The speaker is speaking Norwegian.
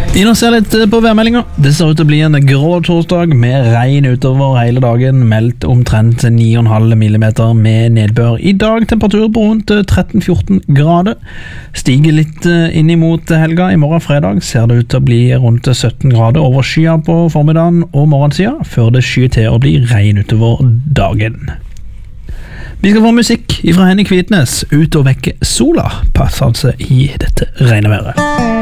Inn og ser litt på værmeldinga. Det ser ut til å bli en grå torsdag med regn utover hele dagen. Meldt omtrent 9,5 millimeter med nedbør. I dag temperatur på rundt 13-14 grader. Stiger litt inn imot helga. I morgen fredag ser det ut til å bli rundt 17 grader over skya på formiddagen og morgensida, før det skyer til å bli regn utover dagen. Vi skal få musikk fra Henning Kvitnes, Ut og vekke sola, passer altså i dette regneværet.